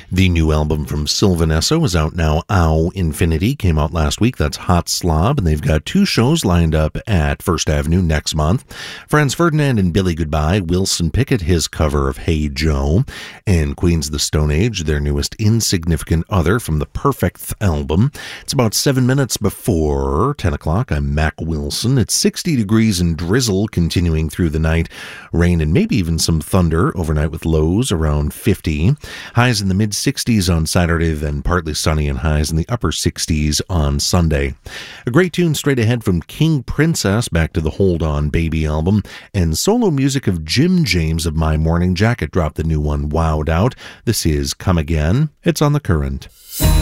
The new album from Sylvanesso is out now. Ow Infinity came out last week. That's Hot Slob, and they've got two shows lined up at First Avenue next month. Franz Ferdinand and Billy Goodbye, Wilson Pickett, his cover of Hey Joe, and Queens of the Stone Age, their newest Insignificant Other from the Perfect album. It's about 7 minutes before 10 o'clock. I'm Mac Wilson. It's 60 degrees and drizzle continuing through the night. Rain and maybe even some thunder overnight with lows around 50. Highs in the mid-60s on Saturday, then partly sunny and highs in the upper 60s on Sunday. A great tune straight ahead from King Princess, back to the Hold On Baby album, and solo music of Jim James of My Morning Jacket dropped the new one, Wowed Out. This is Come Again. It's on The Current.